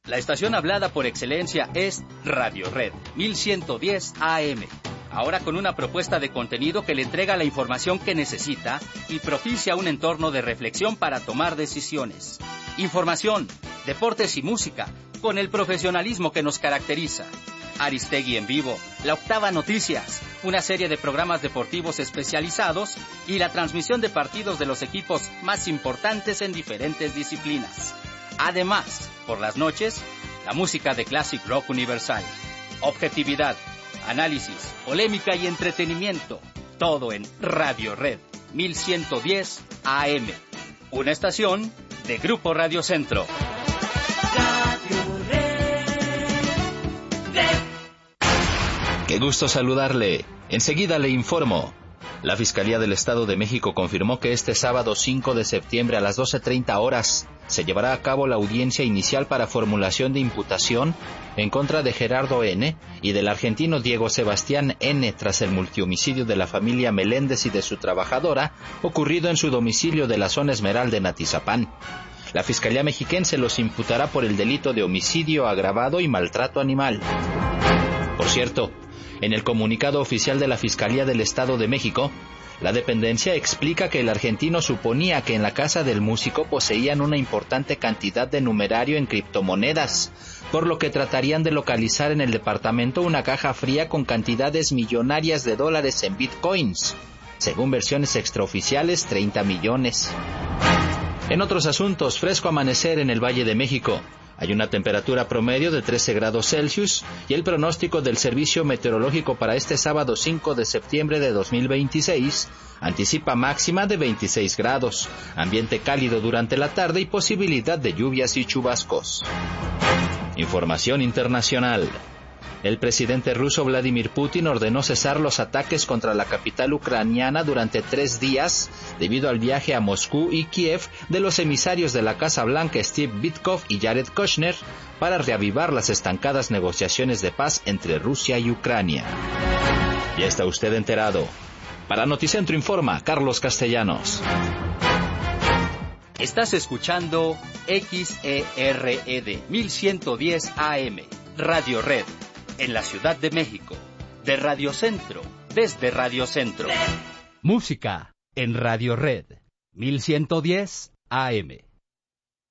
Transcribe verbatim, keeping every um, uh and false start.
La estación hablada por excelencia es Radio Red mil ciento diez A M. Ahora con una propuesta de contenido que le entrega la información que necesita y propicia un entorno de reflexión para tomar decisiones. Información, deportes y música, con el profesionalismo que nos caracteriza. Aristegui en vivo, La Octava Noticias, una serie de programas deportivos especializados y la transmisión de partidos de los equipos más importantes en diferentes disciplinas. Además, por las noches, la música de Classic Rock Universal. Objetividad, análisis, polémica y entretenimiento. Todo en Radio Red mil ciento diez A M. Una estación de Grupo Radio Centro. Radio Red. Qué gusto saludarle. Enseguida le informo. La Fiscalía del Estado de México confirmó que este sábado cinco de septiembre a las doce treinta horas se llevará a cabo la audiencia inicial para formulación de imputación en contra de Gerardo N. y del argentino Diego Sebastián N. tras el multihomicidio de la familia Meléndez y de su trabajadora ocurrido en su domicilio de la zona Esmeralda en Atizapán. La Fiscalía mexiquense los imputará por el delito de homicidio agravado y maltrato animal. Por cierto, en el comunicado oficial de la Fiscalía del Estado de México, la dependencia explica que el argentino suponía que en la casa del músico poseían una importante cantidad de numerario en criptomonedas, por lo que tratarían de localizar en el departamento una caja fría con cantidades millonarias de dólares en bitcoins. Según versiones extraoficiales, treinta millones. En otros asuntos, fresco amanecer en el Valle de México. Hay una temperatura promedio de trece grados Celsius y el pronóstico del Servicio Meteorológico para este sábado cinco de septiembre de dos mil veintiséis anticipa máxima de veintiséis grados, ambiente cálido durante la tarde y posibilidad de lluvias y chubascos. Información internacional. El presidente ruso Vladimir Putin ordenó cesar los ataques contra la capital ucraniana durante tres días debido al viaje a Moscú y Kiev de los emisarios de la Casa Blanca Steve Witkoff y Jared Kushner para reavivar las estancadas negociaciones de paz entre Rusia y Ucrania. Ya está usted enterado. Para Noticentro informa Carlos Castellanos. Estás escuchando X E R E D mil ciento diez A M, Radio Red. En la Ciudad de México, de Radio Centro, desde Radio Centro. Música en Radio Red, mil ciento diez A M.